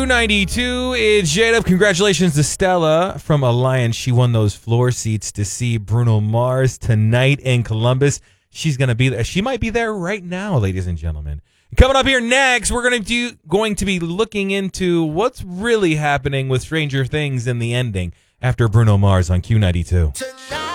292, it's J-Dub. Congratulations to Stella from Alliance. She won those floor seats to see Bruno Mars tonight in Columbus. She's going to be there. She might be there right now, ladies and gentlemen. Coming up here next, we're going to be looking into what's really happening with Stranger Things in the ending after Bruno Mars on Q92.